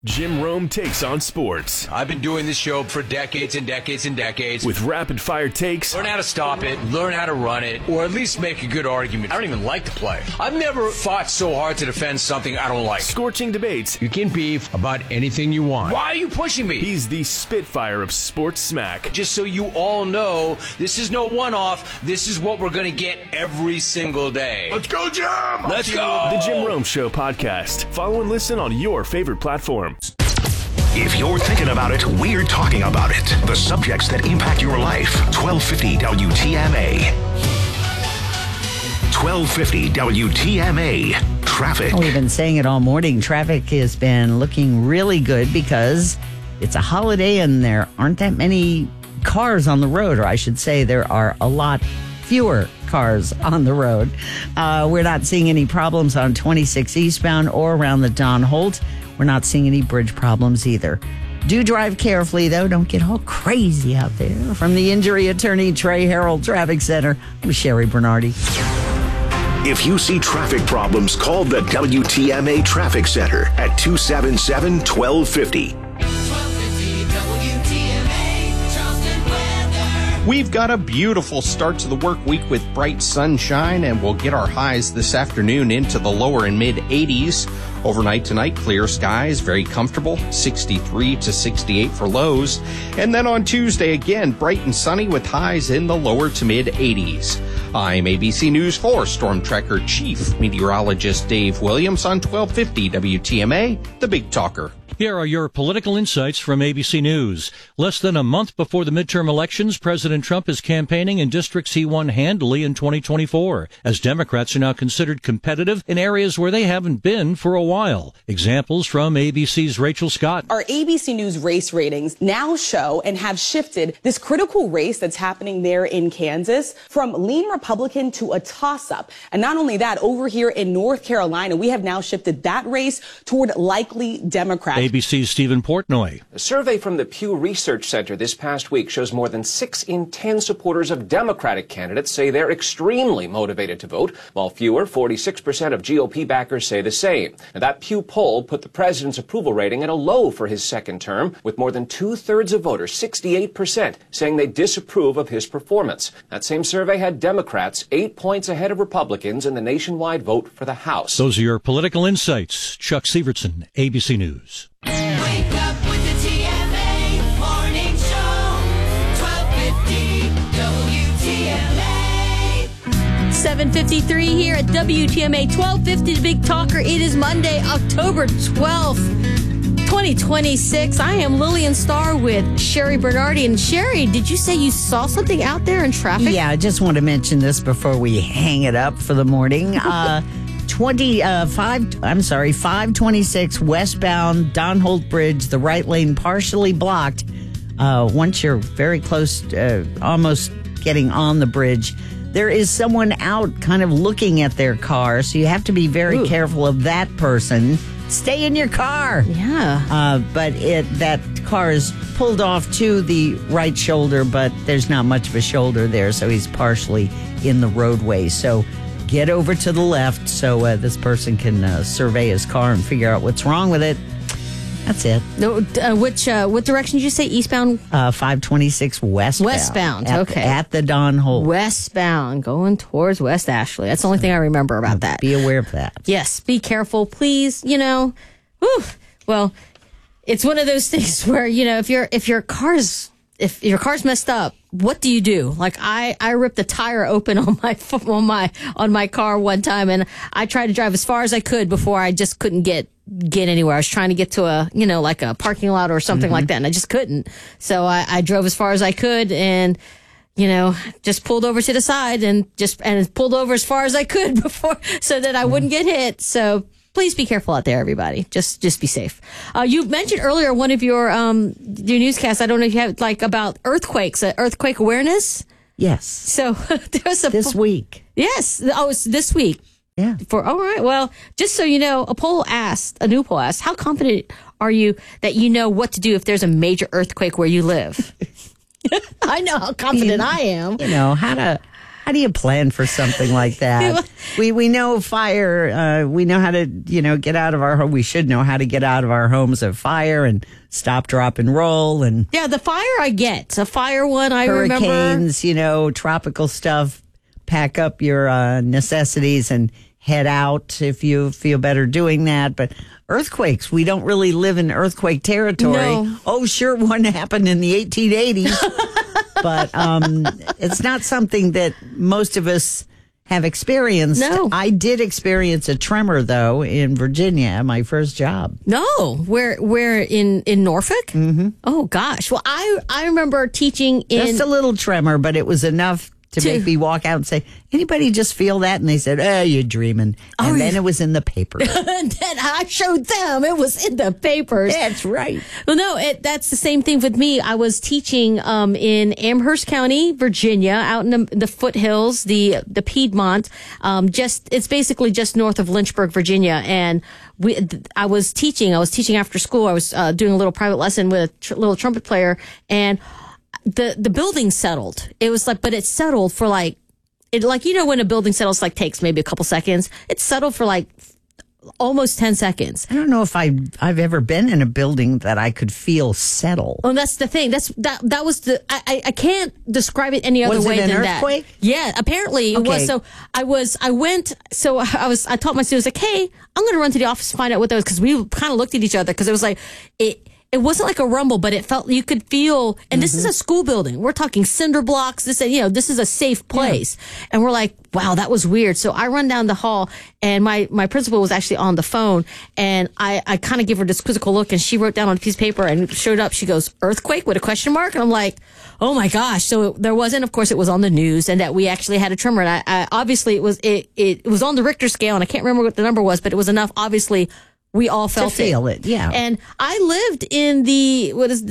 Jim Rome takes on sports. I've been doing this show for decades and decades and decades. With rapid-fire takes. Learn how to stop it, learn how to run it, or at least make a good argument. I don't even like the play. I've never fought so hard to defend something I don't like. Scorching debates. You can beef about anything you want. Why are you pushing me? He's the Spitfire of sports smack. Just so you all know, this is no one-off. This is what we're going to get every single day. Let's go, Jim! Let's go! The Jim Rome Show podcast. Follow and listen on your favorite platform. If you're thinking about it, we're talking about it. The subjects that impact your life. 1250 WTMA. 1250 WTMA. Traffic. We've been saying it all morning. Traffic has been looking really good because it's a holiday and there aren't that many cars on the road, or I should say there are a lot fewer cars on the road. We're not seeing any problems on 26 eastbound or around the Don Holt. We're not seeing any bridge problems either. Do drive carefully, though. Don't get all crazy out there. From the injury attorney, Trey Harold Traffic Center, I'm Sherry Bernardi. If you see traffic problems, call the WTMA Traffic Center at 277-1250. We've got a beautiful start to the work week with bright sunshine, and we'll get our highs this afternoon into the lower and mid 80s. Overnight tonight, clear skies, very comfortable, 63 to 68 for lows. And then on Tuesday, again, bright and sunny with highs in the lower to mid 80s. I'm ABC News 4 Storm Tracker Chief Meteorologist Dave Williams on 1250 WTMA, The Big Talker. Here are your political insights from ABC News. Less than a month before the midterm elections, President Trump is campaigning in districts he won handily in 2024, as Democrats are now considered competitive in areas where they haven't been for a while. Examples from ABC's Rachel Scott. Our ABC News race ratings now show and have shifted this critical race that's happening there in Kansas from lean Republican to a toss-up. And not only that, over here in North Carolina, we have now shifted that race toward likely Democrat. ABC's Stephen Portnoy. A survey from the Pew Research Center this past week shows more than 6 in 10 supporters of Democratic candidates say they're extremely motivated to vote, while fewer, 46% of GOP backers say the same. Now, that Pew poll put the president's approval rating at a low for his second term, with more than 2/3 of voters, 68%, saying they disapprove of his performance. That same survey had Democrats 8 points ahead of Republicans in the nationwide vote for the House. Those are your political insights. Chuck Sievertson, ABC News. Wake up with the TMA Morning Show, 1250 WTMA. 7:53 here at WTMA 1250, The Big Talker. It is Monday, October 12th, 2026. I am Lillian Starr with Sherry Bernardi. And Sherry, did you say you saw something out there in traffic? Yeah, I just want to mention this before we hang it up for the morning. 526 westbound Don Holt Bridge, the right lane partially blocked. Once you're very close, almost getting on the bridge, there is someone out kind of looking at their car, so you have to be very careful of that person. Stay in your car. Yeah. But that car is pulled off to the right shoulder, but there's not much of a shoulder there, so he's partially in the roadway. So get over to the left so this person can survey his car and figure out what's wrong with it. That's it. What direction did you say? Eastbound? 526 westbound. Westbound, okay. At the Don Holt. Westbound, going towards West Ashley. That's the only thing I remember about that. Be aware of that. Yes, be careful, please. Well, it's one of those things where, if your car's messed up, what do you do? Like I ripped the tire open on my car one time, and I tried to drive as far as I could before I just couldn't get anywhere. I was trying to get to a parking lot or something like that, and I just couldn't. So I drove as far as I could and just pulled over to the side and pulled over as far as I could before so that I wouldn't get hit. So please be careful out there, everybody. Just be safe. You mentioned earlier one of your newscasts. I don't know if you have about earthquakes, earthquake awareness. Yes. So there's this week. Yes. Oh, it's this week. Yeah. All right. Well, just so you know, a new poll asked, how confident are you that you know what to do if there's a major earthquake where you live? I know how confident I am. How to How do you plan for something like that? We know fire. We know how to, get out of our home. We should know how to get out of our homes of fire and stop, drop, and roll. And Yeah, the fire I get. A fire one I remember. Hurricanes, tropical stuff. Pack up your necessities and head out if you feel better doing that. But earthquakes, we don't really live in earthquake territory. No. Oh, sure, one happened in the 1880s. But it's not something that most of us have experienced. No. I did experience a tremor, though, in Virginia at my first job. No, where in Norfolk? Mm-hmm. Oh gosh. Well, I remember teaching in Just a little tremor, but it was enough to make me walk out and say, anybody just feel that? And they said, you're dreaming. And then it was in the paper. And then I showed them it was in the papers. That's right. Well, no, that's the same thing with me. I was teaching in Amherst County, Virginia, out in the foothills, the Piedmont. It's basically just north of Lynchburg, Virginia. And I was teaching after school. I was doing a little private lesson with a little trumpet player, and the building settled. It was but it settled for when a building settles, takes maybe a couple seconds. It settled for almost 10 seconds. I don't know if I've ever been in a building that I could feel settle. Well, that's the thing. That was I can't describe it any other way than that. Was it an earthquake? Yeah, apparently it was. So I taught my students, hey, I'm going to run to the office to find out what that was, because we kind of looked at each other, because it was it wasn't like a rumble, but it felt, you could feel, and this is a school building. We're talking cinder blocks. This is a safe place. Yeah. And we're like, wow, that was weird. So I run down the hall, and my principal was actually on the phone, and I kind of give her this quizzical look, and she wrote down on a piece of paper and showed up. She goes, earthquake with a question mark? And I'm like, oh my gosh. So there wasn't, of course, it was on the news, and that we actually had a tremor. And I obviously it was on the Richter scale, and I can't remember what the number was, but it was enough, obviously. We all felt it. Yeah. And I lived in the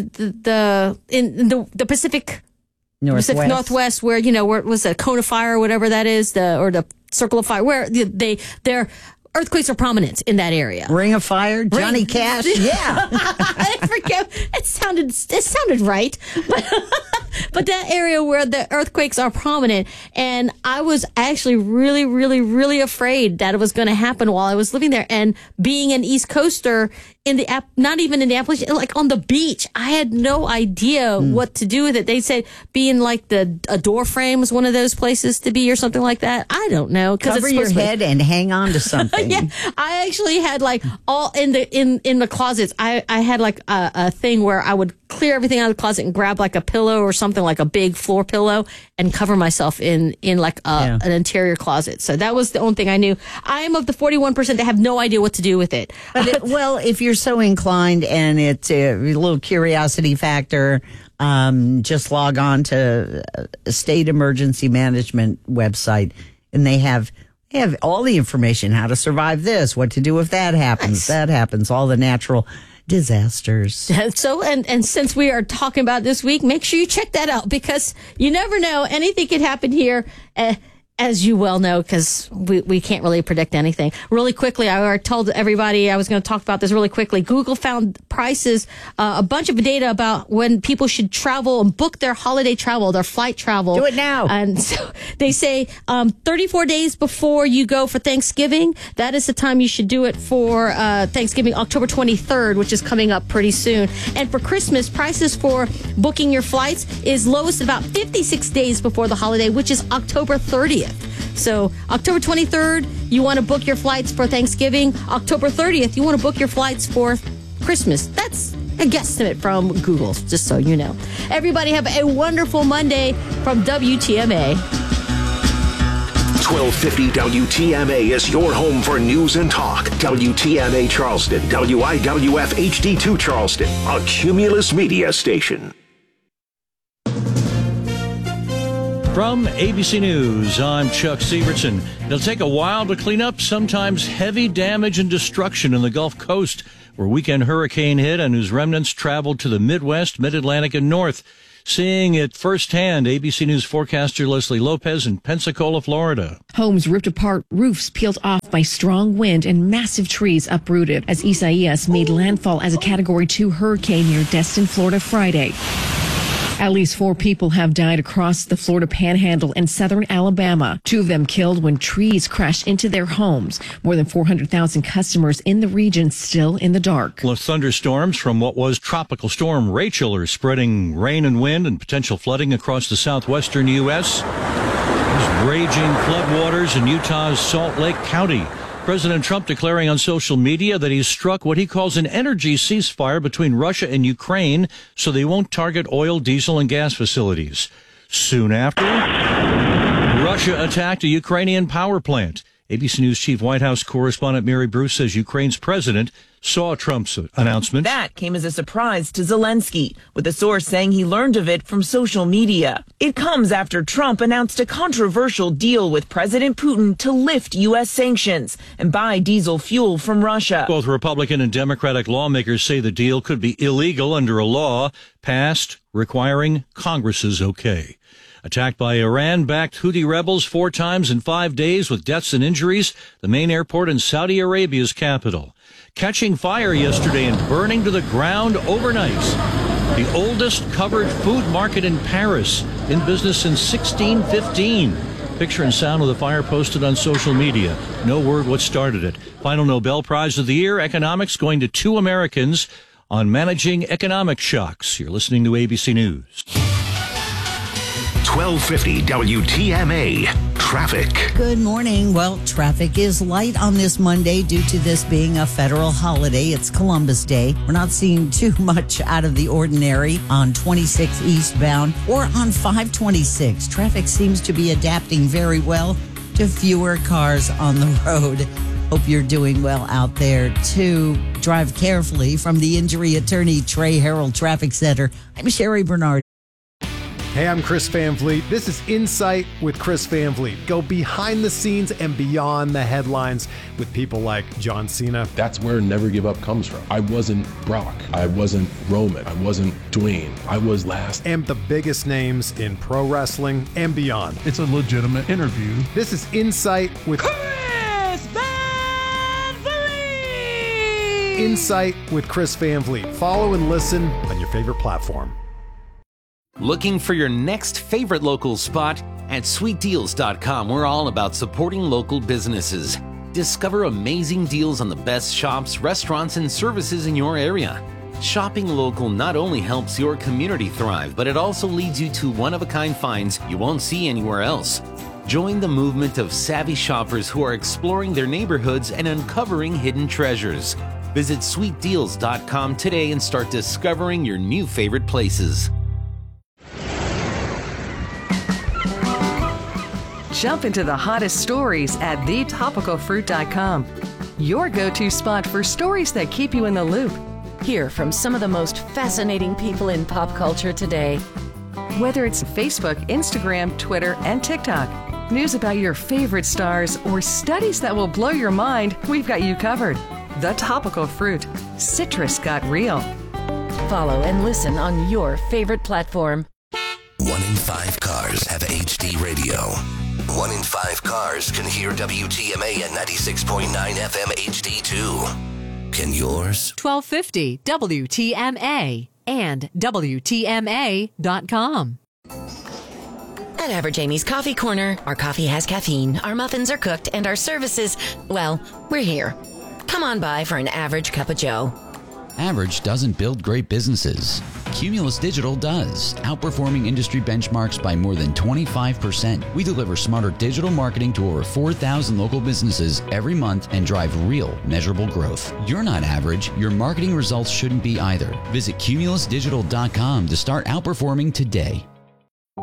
Pacific Northwest, where where it was a cone of fire or whatever that is, or the circle of fire, where their earthquakes are prominent in that area. Ring of Fire, Johnny Cash. Yeah. I forget. It sounded right. But that area where the earthquakes are prominent, and I was actually really, really, really afraid that it was going to happen while I was living there. And being an East Coaster not even in the Appalachian, on the beach, I had no idea what to do with it. They said being a door frame was one of those places to be, or something like that. I don't know. Cover your head and hang on to something. Yeah, I actually had all in the closets. I had a thing where I would clear everything out of the closet and grab a pillow or something, like a big floor pillow, and cover myself in an interior closet. So that was the only thing I knew. I am of the 41% that have no idea what to do with it. But if you're so inclined and it's a little curiosity factor, just log on to a state emergency management website, and they have all the information, how to survive this, what to do if that happens, that happens, all the natural disasters. So, and since we are talking about this week, make sure you check that out, because you never know, anything could happen here. As you well know, because we can't really predict anything. Really quickly, I told everybody I was going to talk about this really quickly. Google found prices, a bunch of data about when people should travel and book their holiday travel, their flight travel. Do it now. And so they say 34 days before you go for Thanksgiving, that is the time you should do it for Thanksgiving, October 23rd, which is coming up pretty soon. And for Christmas, prices for booking your flights is lowest about 56 days before the holiday, which is October 30th. So October 23rd, you want to book your flights for Thanksgiving. October 30th, you want to book your flights for Christmas. That's a guesstimate from Google, just so you know. Everybody have a wonderful Monday from WTMA. 1250 WTMA is your home for news and talk. WTMA Charleston, WIWF HD2 Charleston, a Cumulus Media station. From ABC News, I'm Chuck Sievertson. It'll take a while to clean up sometimes heavy damage and destruction in the Gulf Coast, where weekend hurricane hit and whose remnants traveled to the Midwest, Mid-Atlantic, and North. Seeing it firsthand, ABC News forecaster Leslie Lopez in Pensacola, Florida. Homes ripped apart, roofs peeled off by strong wind, and massive trees uprooted as Isaias made landfall as a Category 2 hurricane near Destin, Florida Friday. At least 4 people have died across the Florida Panhandle and southern Alabama. 2 of them killed when trees crashed into their homes. More than 400,000 customers in the region still in the dark. Well, thunderstorms from what was Tropical Storm Rachel are spreading rain and wind and potential flooding across the southwestern U.S. There's raging floodwaters in Utah's Salt Lake County. President Trump declaring on social media that he's struck what he calls an energy ceasefire between Russia and Ukraine so they won't target oil, diesel, and gas facilities. Soon after, Russia attacked a Ukrainian power plant. ABC News Chief White House correspondent Mary Bruce says Ukraine's president saw Trump's announcement. That came as a surprise to Zelensky, with a source saying he learned of it from social media. It comes after Trump announced a controversial deal with President Putin to lift U.S. sanctions and buy diesel fuel from Russia. Both Republican and Democratic lawmakers say the deal could be illegal under a law passed requiring Congress's okay. Attacked by Iran-backed Houthi rebels 4 times in 5 days with deaths and injuries, the main airport in Saudi Arabia's capital. Catching fire yesterday and burning to the ground overnight. The oldest covered food market in Paris, in business since 1615. Picture and sound of the fire posted on social media. No word what started it. Final Nobel Prize of the Year, economics, going to 2 Americans on managing economic shocks. You're listening to ABC News. 1250 WTMA Traffic. Good morning. Well, traffic is light on this Monday due to this being a federal holiday. It's Columbus Day. We're not seeing too much out of the ordinary on 26 eastbound or on 526. Traffic seems to be adapting very well to fewer cars on the road. Hope you're doing well out there, too. Drive carefully. From the injury attorney, Trey Harrell Traffic Center, I'm Sherry Bernard. Hey, I'm Chris Van Vliet. This is Insight with Chris Van Vliet. Go behind the scenes and beyond the headlines with people like John Cena. That's where Never Give Up comes from. I wasn't Brock. I wasn't Roman. I wasn't Dwayne. I was last. And the biggest names in pro wrestling and beyond. It's a legitimate interview. This is Insight with Chris Van Vliet! Insight with Chris Van Vliet. Follow and listen on your favorite platform. Looking for your next favorite local spot? At sweetdeals.com, we're all about supporting local businesses. Discover amazing deals on the best shops, restaurants, and services in your area. Shopping local not only helps your community thrive, but it also leads you to one-of-a-kind finds you won't see anywhere else. Join the movement of savvy shoppers who are exploring their neighborhoods and uncovering hidden treasures. Visit sweetdeals.com today and start discovering your new favorite places. Jump into the hottest stories at thetopicalfruit.com. Your go-to spot for stories that keep you in the loop. Hear from some of the most fascinating people in pop culture today. Whether it's Facebook, Instagram, Twitter, and TikTok, news about your favorite stars, or studies that will blow your mind, we've got you covered. The Topical Fruit. Citrus got real. Follow and listen on your favorite platform. 1 in 5 cars have HD radio. 1 in 5 cars can hear WTMA at 96.9 FM HD2. Can yours? 1250 WTMA and WTMA.com. At Average Amy's Coffee Corner, our coffee has caffeine, our muffins are cooked, and our services, well, we're here. Come on by for an average cup of joe. Average doesn't build great businesses. Cumulus Digital does, outperforming industry benchmarks by more than 25%. We deliver smarter digital marketing to over 4,000 local businesses every month and drive real, measurable growth. You're not average. Your marketing results shouldn't be either. Visit cumulusdigital.com to start outperforming today.